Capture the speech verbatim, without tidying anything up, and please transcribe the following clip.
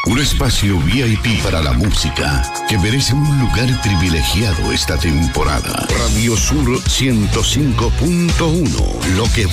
Un espacio V I P para la música que merece un lugar privilegiado esta temporada. Radio Sur ciento cinco punto uno, lo que